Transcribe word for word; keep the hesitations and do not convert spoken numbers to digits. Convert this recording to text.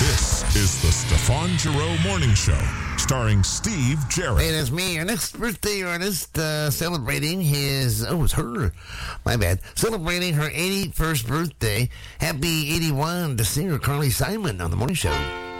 This is the Stefan Giroux Morning Show, starring Steve Jarrett. Hey, that's me. Our next birthday artist uh, celebrating his, oh, it's her. My bad. Celebrating her eighty-first birthday. Happy eighty-one to singer Carly Simon on the Morning Show.